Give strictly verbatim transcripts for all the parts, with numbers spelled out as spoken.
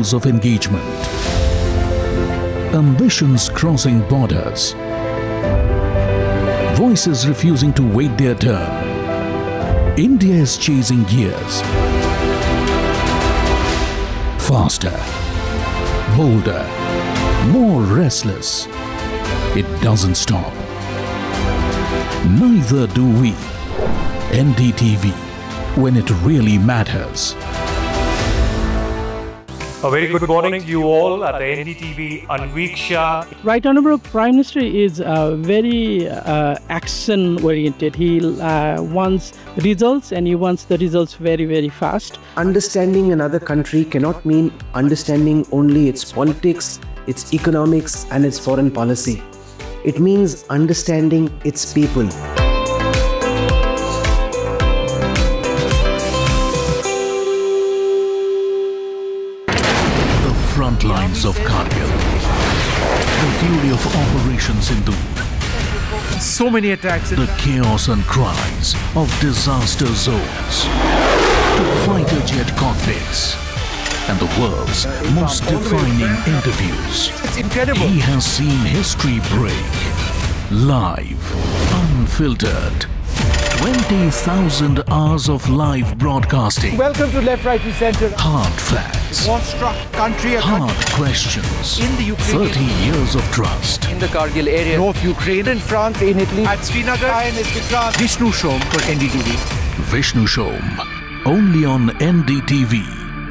rules of engagement. Ambitions crossing borders. Voices refusing to wait their turn. India is chasing gears. Faster, bolder, more restless. It doesn't stop. Neither do we. N D T V, when it really matters. A very good morning to you all at the N D T V Anveeksha. Right Honorable Prime Minister is uh, very uh, action-oriented. He uh, wants results, and he wants the results very, very fast. Understanding another country cannot mean understanding only its politics, its economics, and its foreign policy. It means understanding its people. Front lines of Kargil, the fury of Operation Sindoor, so many attacks, the chaos and cries of disaster zones, to fighter jet cockpits, and the world's most defining interviews. It's incredible. He has seen history break, live, unfiltered. twenty thousand hours of live broadcasting. Welcome to Left, Right and Centre. Hard facts. War-struck country. Hard questions. In the Ukraine. thirty years of trust. In the Kargil area. North Ukraine. In France. In Italy. At Srinagar. I am Vishnu Shom for N D T V. Vishnu Shom. Only on N D T V.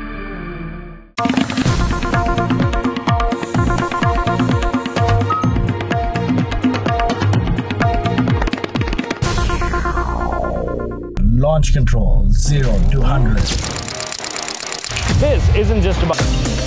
Launch control, zero to one hundred. This isn't just about...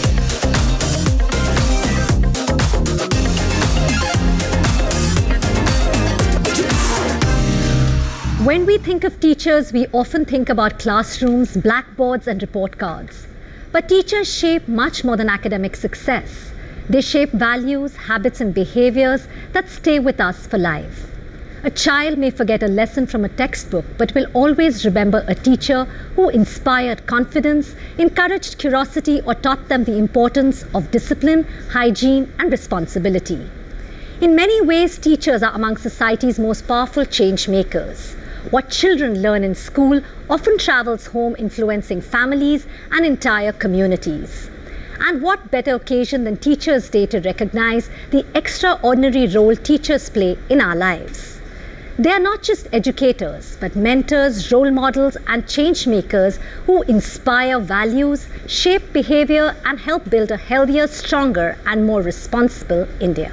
When we think of teachers, we often think about classrooms, blackboards, and report cards. But teachers shape much more than academic success. They shape values, habits, and behaviors that stay with us for life. A child may forget a lesson from a textbook, but will always remember a teacher who inspired confidence, encouraged curiosity, or taught them the importance of discipline, hygiene, and responsibility. In many ways, teachers are among society's most powerful change makers. What children learn in school often travels home, influencing families and entire communities. And what better occasion than Teachers' Day to recognize the extraordinary role teachers play in our lives. They are not just educators, but mentors, role models, and change makers who inspire values, shape behavior, and help build a healthier, stronger, and more responsible India.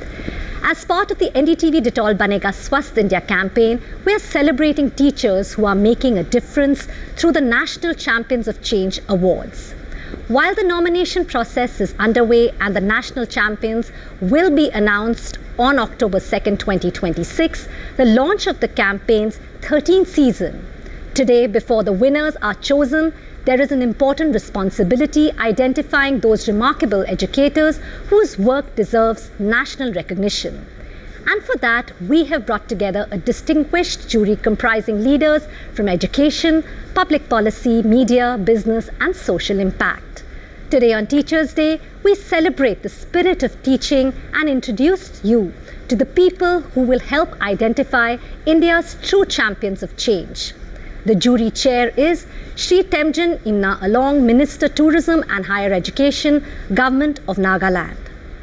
As part of the N D T V Detol Banega Swasth India campaign, we are celebrating teachers who are making a difference through the National Champions of Change Awards. While the nomination process is underway and the national champions will be announced on October second, twenty twenty-six, the launch of the campaign's thirteenth season. Today, before the winners are chosen, there is an important responsibility identifying those remarkable educators whose work deserves national recognition. And for that, we have brought together a distinguished jury comprising leaders from education, public policy, media, business, and social impact. Today on Teachers' Day, we celebrate the spirit of teaching and introduce you to the people who will help identify India's true champions of change. The jury chair is Shri Temjin Imna Along, Minister Tourism and Higher Education, Government of Nagaland.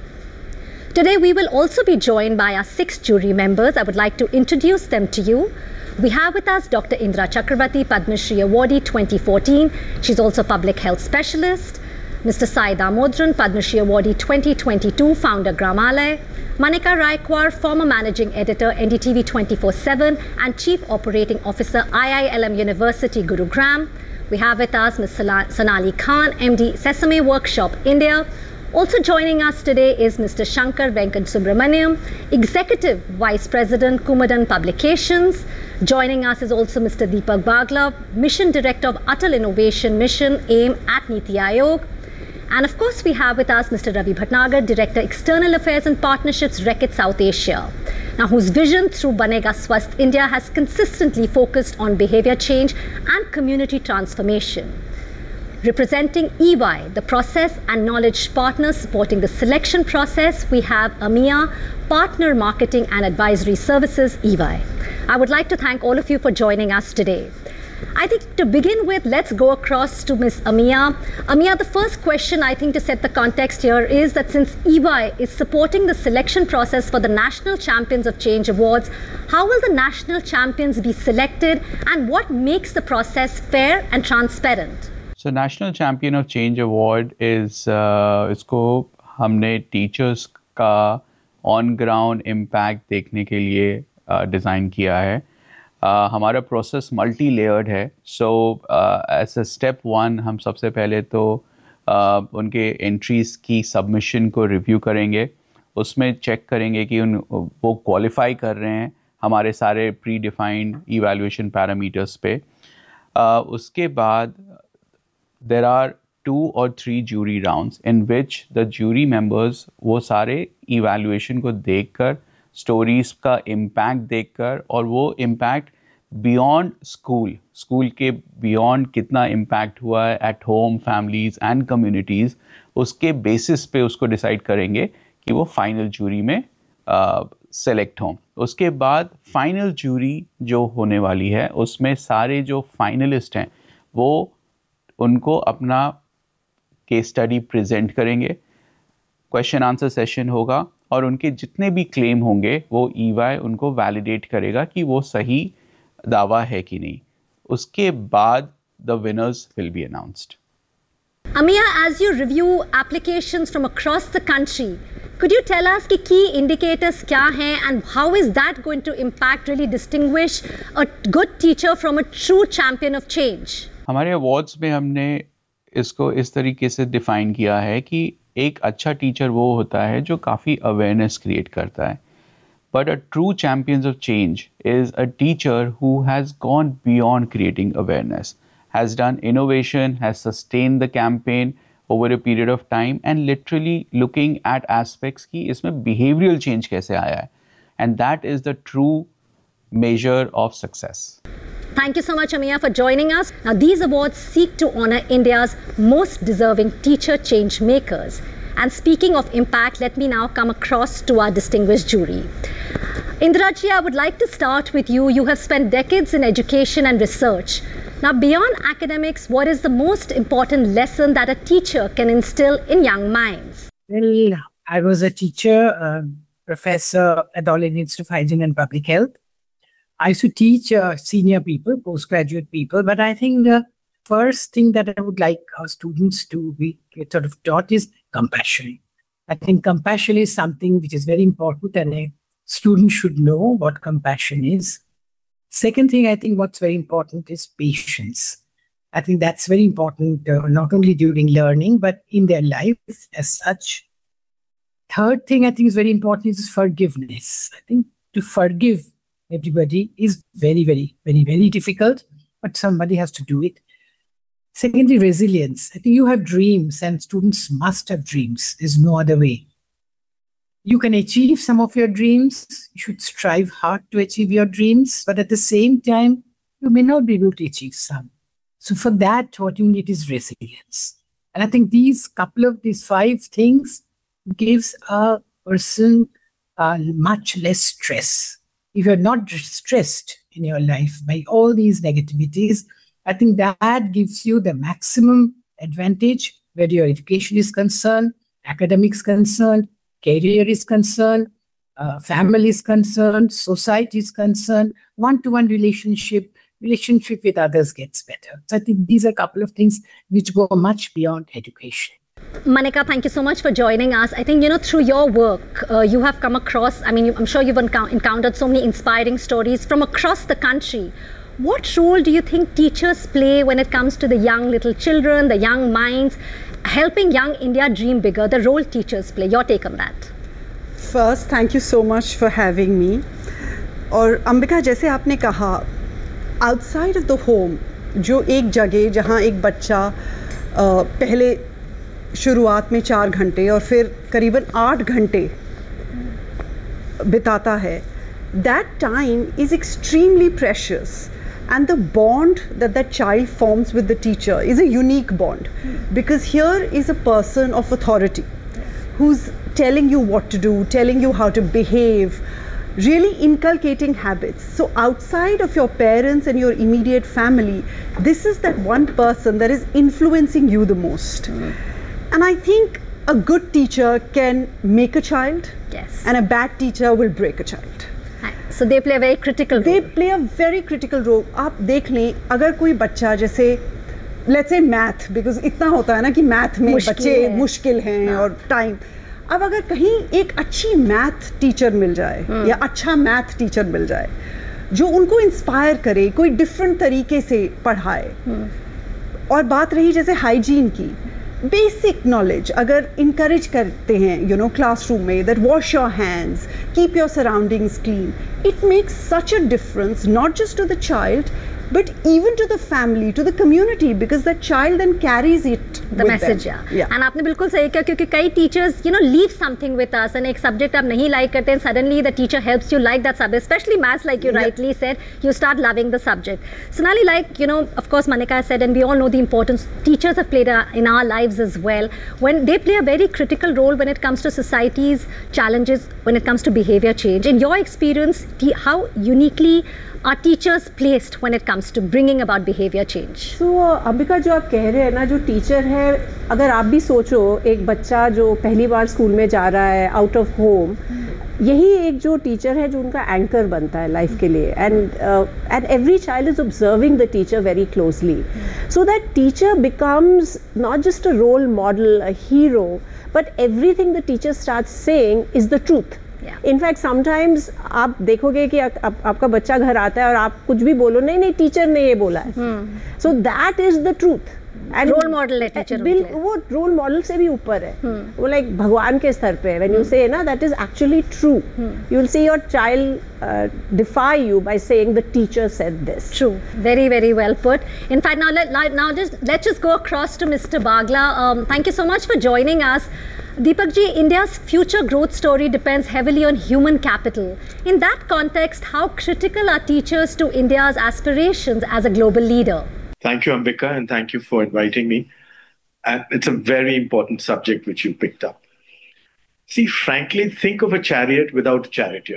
Today, we will also be joined by our six jury members. I would like to introduce them to you. We have with us Doctor Indra Chakrabarti, Padma Shri Awardee twenty fourteen. She's also public health specialist. Mister Sai Damodran, Padma Shri Awardee twenty twenty-two, founder Gramalaya. Manika Raikwar, former managing editor N D T V twenty-four seven and chief operating officer I I L M University, Gurugram. We have with us Miz Sonali Khan, M D Sesame Workshop, India. Also joining us today is Mister Shankar Venkat Subramaniam, Executive Vice President, Kumadan Publications. Joining us is also Mister Deepak Bagla, Mission Director of Atal Innovation Mission, AIM at Niti Aayog. And of course, we have with us Mister Ravi Bhatnagar, Director, External Affairs and Partnerships, Reckitt South Asia. Now, whose vision through Banega Swasth India has consistently focused on behavior change and community transformation. Representing E Y, the process and knowledge partners supporting the selection process, we have Amia, Partner Marketing and Advisory Services, E Y. I would like to thank all of you for joining us today. I think to begin with, let's go across to Miz Amia. Amia, the first question I think to set the context here is that since E Y is supporting the selection process for the National Champions of Change Awards, how will the national champions be selected and what makes the process fair and transparent? So National Champion of Change Award is uh, इसको हमने teachers का on ground impact देखने के लिए design uh, किया है. uh, हमारा process multi layered है. So as a step one हम सबसे पहले तो uh, उनके एंट्रीज़ की सबमिशन को रिव्यू करेंगे. उसमें चेक करेंगे कि उन वो क्वालिफाई कर रहे हैं हमारे सारे प्री डिफाइंड इवैल्यूएशन पैरामीटर्स पे. uh, उसके बाद there are two or three jury rounds in which the jury members वो सारे evaluation को देखकर stories का impact देखकर और वो impact beyond school school के beyond कितना impact हुआ है at home families and communities, उसके basis पे उसको decide करेंगे कि वो final jury में uh, select हों. उसके बाद final jury जो होने वाली है उसमें सारे जो finalist हैं वो उनको अपना केस स्टडी प्रेजेंट करेंगे. क्वेश्चन आंसर सेशन होगा और उनके जितने भी क्लेम होंगे वो E Y उनको वैलिडेट करेगा कि वो सही दावा है कि नहीं. उसके बाद the winners will be announced. Amia, as you review applications from across the country, could you tell us कि key indicators क्या हैं and how is that going to impact really distinguish a good teacher from a true champion of change? हमारे awards में हमने इसको इस तरीके से डिफ़ाइन किया है कि एक अच्छा टीचर वो होता है जो काफ़ी अवेयरनेस क्रिएट करता है. But a true champions of change is a teacher who has gone beyond creating awareness, has done innovation, has sustain the campaign over a period of time and literally looking at aspects की इसमें behavioural change कैसे आया है. And that is the true measure of success. Thank you so much, Amia, for joining us. Now, these awards seek to honor India's most deserving teacher change makers. And speaking of impact, let me now come across to our distinguished jury. Indiraji, I would like to start with you. You have spent decades in education and research. Now, beyond academics, what is the most important lesson that a teacher can instill in young minds? Well, I was a teacher, uh, professor at the All India Institute of Hygiene and Public Health. I used to teach uh, senior people, postgraduate people, but I think the first thing that I would like our students to be sort of taught is compassion. I think compassion is something which is very important and a student should know what compassion is. Second thing, I think what's very important is patience. I think that's very important, uh, not only during learning, but in their life as such. Third thing I think is very important is forgiveness. I think to forgive everybody is very, very, very, very difficult, but somebody has to do it. Secondly, resilience. I think you have dreams and students must have dreams. There's no other way. You can achieve some of your dreams. You should strive hard to achieve your dreams, but at the same time, you may not be able to achieve some. So for that, what you need is resilience. And I think these couple of these five things gives a person uh, much less stress. If you're not stressed in your life by all these negativities, I think that gives you the maximum advantage where your education is concerned, academics concerned, career is concerned, uh, family is concerned, society is concerned, one-to-one relationship, relationship with others gets better. So I think these are a couple of things which go much beyond education. Manika, thank you so much for joining us. I think, you know, through your work, uh, you have come across, I mean, I'm sure you've encou- encountered so many inspiring stories from across the country. What role do you think teachers play when it comes to the young little children, the young minds, helping young India dream bigger, the role teachers play? Your take on that. First, thank you so much for having me. और अंबिका, जैसे आपने कहा, outside of the home, जो एक जगह जहाँ एक बच्चा पहले शुरुआत में चार घंटे और फिर करीबन आठ घंटे बिताता है, that time is extremely precious. And the bond that that child forms with the teacher is a unique bond, because here is a person of authority who's telling you what to do, telling you how to behave, really inculcating habits. So outside of your parents and your immediate family, this is that one person that is influencing you the most. Mm. And I think a good teacher can make a child, yes, and a bad teacher will break a child. So they play a very critical role. They play a very critical role. आप देख लें, अगर कोई बच्चा जैसे let's say math, because इतना होता है ना कि math में बच्चे मुश्किल हैं और time. अब अगर कहीं एक अच्छी मैथ टीचर मिल जाए या अच्छा मैथ टीचर मिल जाए जो उनको इंस्पायर करे, कोई डिफरेंट तरीके से पढ़ाए, और बात रही जैसे हाइजीन की, बेसिक नॉलेज अगर इनकरेज करते हैं यू नो क्लासरूम में, that wash your hands, keep your surroundings clean, it makes such a difference not just to the child but even to the family, to the community, because that child then carries it the message. Yeah. yeah and आपने बिल्कुल सही कहा, क्योंकि कई teachers you know leave something with us and एक subject आप नहीं like करते हैं, suddenly the teacher helps you like that subject, especially maths, like you yeah. rightly said, you start loving the subject. Sonali, like you know of course Manika said, and we all know the importance teachers have played a, in our lives as well, when they play a very critical role when it comes to society's challenges, when it comes to behavior change. In your experience, how uniquely are teachers placed when it comes to bringing about behavior change? So, Ambika जो आप कह रहे हैं ना, जो teacher है, अगर आप भी सोचो एक बच्चा जो पहली बार स्कूल में जा रहा है आउट ऑफ होम, यही एक जो टीचर है जो उनका एंकर बनता है लाइफ के लिए, and and every child is observing the teacher very closely, so that teacher becomes not just a role model, a hero, but everything the teacher starts saying is the truth. In fact sometimes आप देखोगे कि आ, आ, आपका बच्चा घर आता है और आप कुछ भी बोलो, नहीं नहीं टीचर ने ये बोला है, so that is the truth. And role model है टीचर, बिल्कुल वो रोल मॉडल से भी ऊपर है, hmm. वो लाइक भगवान के स्तर पे है. व्हेन यू से ना that is actually true, you will see your child DeFi you by saying the teacher said this. True, very very well put. In fact, now let now just let's just go across to Mister Bagla. Um, thank you so much for joining us. Deepak ji, India's future growth story depends heavily on human capital. In that context, how critical are teachers to India's aspirations as a global leader? Thank you, Ambika, and thank you for inviting me. And it's a very important subject which you picked up. See, frankly, think of a chariot without a charioteer.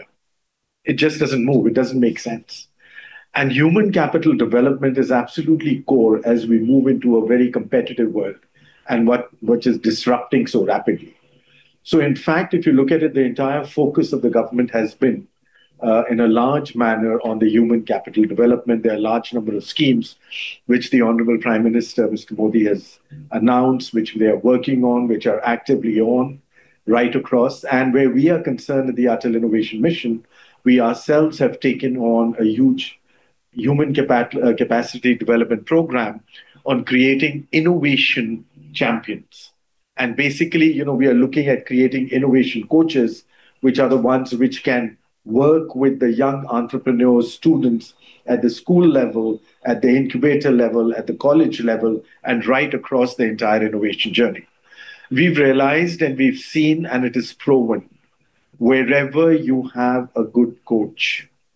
It just doesn't move. It doesn't make sense. And human capital development is absolutely core as we move into a very competitive world, and what which is disrupting so rapidly. So in fact, if you look at it, the entire focus of the government has been uh, in a large manner on the human capital development. There are a large number of schemes which the Honorable Prime Minister, Mister Modi, has announced, which they are working on, which are actively on right across. And where we are concerned at the Atal Innovation Mission, we ourselves have taken on a huge human capa- uh, capacity development program on creating innovation champions. And basically, you know, we are looking at creating innovation coaches, which are the ones which can work with the young entrepreneurs, students at the school level, at the incubator level, at the college level, and right across the entire innovation journey. We've realized and we've seen, and it is proven, wherever you have a good coach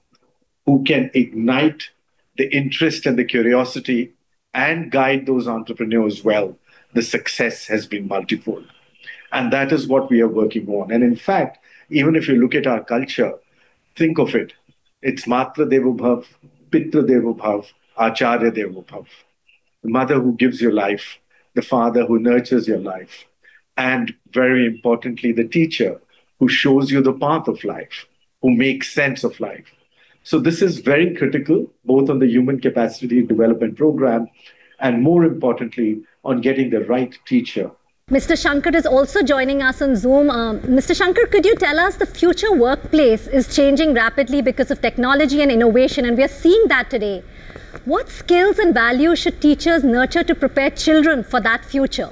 who can ignite the interest and the curiosity and guide those entrepreneurs well, the success has been multifold. And that is what we are working on. And in fact, even if you look at our culture, think of it. It's Matra Devo Bhav, Pitra Devo Bhav, Acharya Devo Bhav. The mother who gives you life, the father who nurtures your life, and very importantly, the teacher who shows you the path of life, who makes sense of life. So this is very critical, both on the human capacity development program and more importantly, on getting the right teacher. Mister Shankar is also joining us on Zoom. Um, Mister Shankar, could you tell us the future workplace is changing rapidly because of technology and innovation, and we are seeing that today. What skills and values should teachers nurture to prepare children for that future?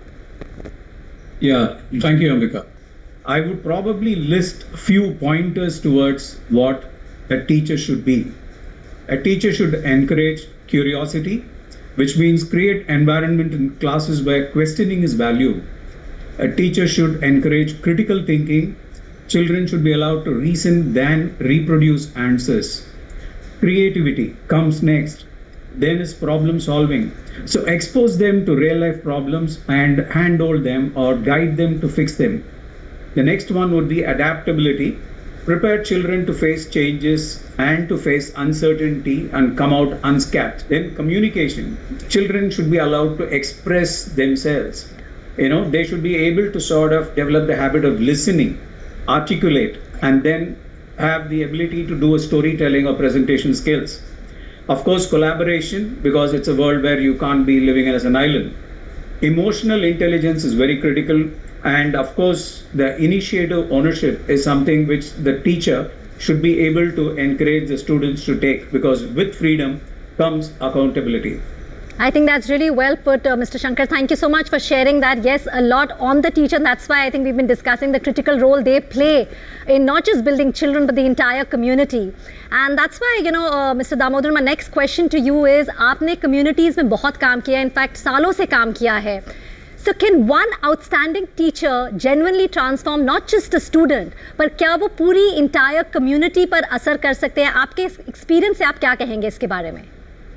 Yeah, thank you, Ambika. I would probably list a few pointers towards what a teacher should be. A teacher should encourage curiosity, which means create environment in classes where questioning is valued. A teacher should encourage critical thinking. Children should be allowed to reason than reproduce answers. creativity comes next. Then is problem solving. So expose them to real life problems and handhold them or guide them to fix them. The next one would be adaptability. Prepare children to face changes and to face uncertainty and come out unscathed. Then communication. Children should be allowed to express themselves. You know, they should be able to sort of develop the habit of listening, articulate, and then have the ability to do a storytelling or presentation skills. Of course, collaboration, because it's a world where you can't be living as an island. Emotional intelligence is very critical. And of course, the initiative ownership is something which the teacher should be able to encourage the students to take, because with freedom comes accountability. I think that's really well put, uh, Mister Shankar. Thank you so much for sharing that. Yes, a lot on the teacher. And that's why I think we've been discussing the critical role they play in not just building children, but the entire community. And that's why, you know, uh, Mister Damodar, my next question to you is, आपने communities में बहुत काम किया, in fact, सालों से काम किया है. So can one outstanding teacher genuinely transform not just a student, पर क्या वो पूरी entire community पर असर कर सकते हैं? आपके experience से आप क्या कहेंगे इसके बारे में?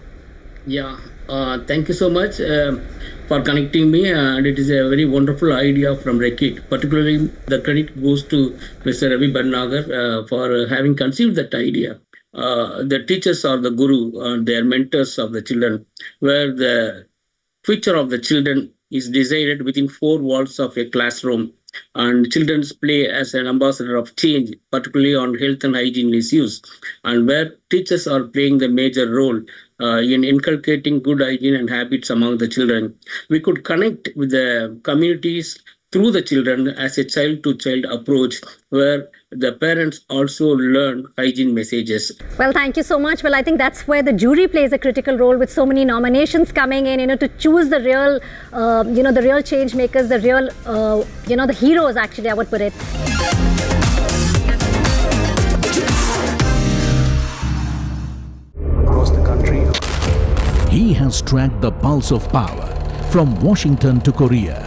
Yeah, uh, thank you so much uh, for connecting me, uh, and it is a very wonderful idea from Rekit. Particularly, the credit goes to Mister Ravi Bhatnagar uh, for uh, having conceived that idea. Uh, the teachers are the guru, uh, they are mentors of the children, where the future of the children is decided within four walls of a classroom, and children play as an ambassador of change, particularly on health and hygiene issues, and where teachers are playing the major role uh, in inculcating good hygiene and habits among the children. We could connect with the communities through the children as a child-to-child approach, where the parents also learn hygiene messages. Well, thank you so much. Well, I think that's where the jury plays a critical role, with so many nominations coming in, you know, to choose the real, uh, you know, the real change makers, the real, uh, you know, the heroes, actually, I would put it. Across the country, he has tracked the pulse of power from Washington to Korea.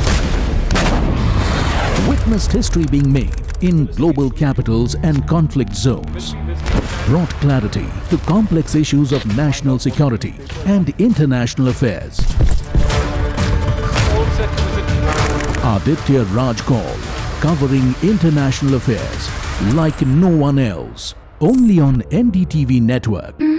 Witnessed history being made in global capitals and conflict zones. Brought clarity to complex issues of national security and international affairs. Aditya Raj Kaul, covering international affairs like no one else. Only on N D T V Network.